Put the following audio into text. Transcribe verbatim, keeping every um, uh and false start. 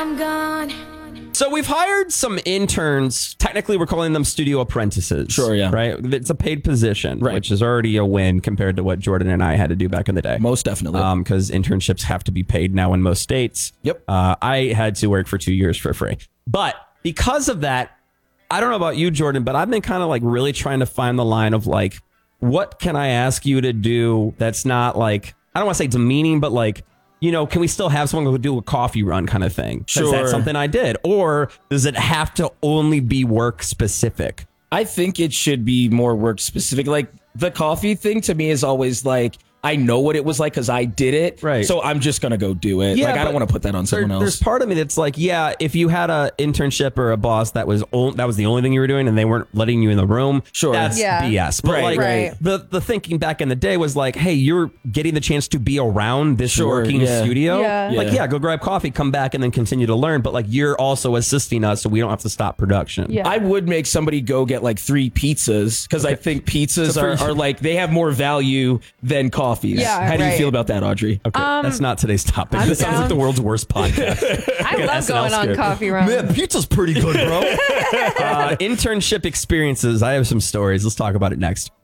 I'm gone. So we've hired some interns. Technically, we're calling them studio apprentices. Sure, yeah. Right? It's a paid position, right. which is already a win compared to what Jordan and I had to do back in the day. Most definitely. Because um, internships have to be paid now in most states. Yep. Uh, I had to work for two years for free. But because of that, I don't know about you, Jordan, but I've been kind of like really trying to find the line of like, what can I ask you to do that's not like, I don't want to say demeaning, but like, you know, can we still have someone who do a coffee run kind of thing? Sure. Is that something I did? Or does it have to only be work specific? I think it should be more work specific. Like the coffee thing to me is always like, I know what it was like because I did it. Right. So I'm just going to go do it. Yeah, like, I don't want to put that on someone there, else. There's part of me that's like, yeah, if you had a internship or a boss that was o- that was the only thing you were doing and they weren't letting you in the room, sure, that's yeah. B S. But right, like right. the the thinking back in the day was like, hey, you're getting the chance to be around this Sure, working yeah. studio. Yeah. Like, Yeah. yeah, go grab coffee, come back, and then continue to learn. But like, you're also assisting us, so we don't have to stop production. Yeah. I would make somebody go get like three pizzas because I think pizzas So for- are, are like, they have more value than coffees. Yeah, How do you right. feel about that, Audrey? Okay, Um, that's not today's topic. I'm This sounds like down. the world's worst podcast. I love S N L going on script. coffee runs. Man, pizza's pretty good, bro. uh, internship experiences. I have some stories. Let's talk about it next.